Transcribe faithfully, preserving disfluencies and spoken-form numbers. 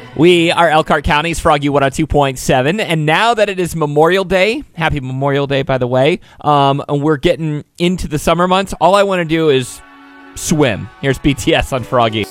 We are Elkhart County's Froggy one oh two point seven, and now that it is Memorial Day, happy Memorial Day, by the way, um, and we're getting into the summer months, all I want to do is swim. Here's B T S on Froggy.